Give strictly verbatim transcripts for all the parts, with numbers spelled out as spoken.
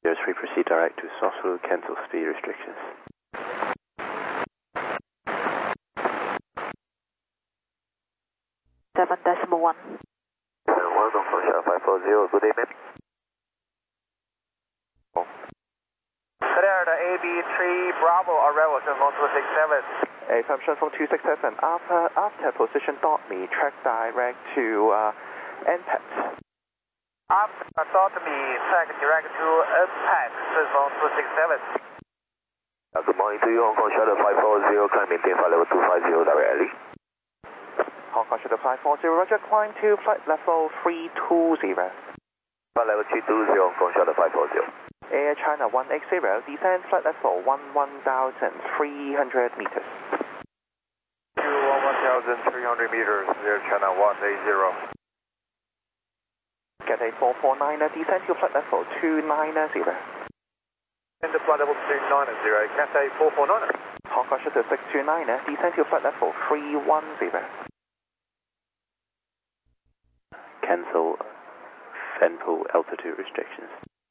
zero three, proceed direct to Sosulu, cancel speed restrictions. seven decimal one. Welcome from Shell five four zero, good evening. Clear the A B three Bravo arrival to one two six seven. Assumption from two six seven, after, after position dot me, track direct to uh, N P A X. After dot me, track direct to N P A X one two six seven. Uh, good morning to you, Hong Kong Shuttle five four zero, climb maintain flight level two five zero directly. Hong Kong Shuttle five four zero, roger, climb to flight level three two zero. Flight level three two zero, Hong Kong Shuttle five four zero. Air China one eight zero, descend flight level one one thousand three hundred meters. To one thousand three hundred meters, Air China one eight zero. Cathay four four nine, descend to flight level two nine zero. And the flight level two nine zero, Cathay four four nine. Hong Kong Shuttle six two nine, descend to flight level three one zero. Cancel Fenpool altitude restrictions.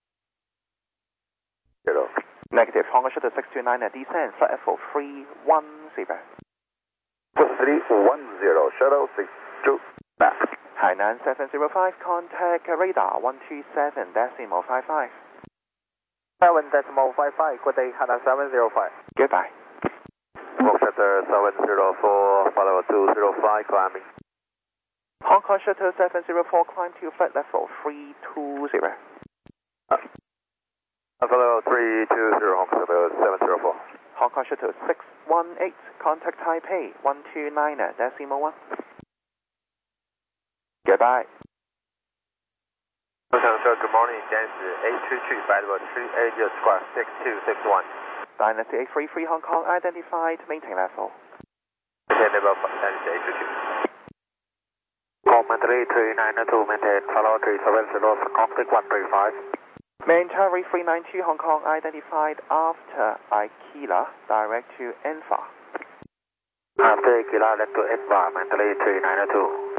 Zero. Negative, Hong Kong Shuttle six two nine, descend flight level three one zero. three one zero, Shuttle six two back. Hainan seven zero five, contact radar one two seven decimal five five. seven decimal five five, good day, Hainan seven zero five. Goodbye. Hong Kong Shuttle seven zero four, flight level two zero five, climbing. Hong Kong Shuttle seven zero four, climb to flight level three two zero. Uh, flight level three two zero, Hong Kong Shuttle seven zero four. Hong Kong Shuttle six one eight, contact Taipei one two nine decimal one. Goodbye. Good morning, Dynasty eight two three, flight level three eight square six two six one. Dynasty eight three three, Hong Kong, identified, maintain level. Maintain level, Dynasty eight two three. Commentary three nine two, maintain, follow three seven zero, contact one three five. Maintain three nine two, Hong Kong, identified after Aquila, direct to Enfa. After Aquila, left to Enfa, maintain three nine two.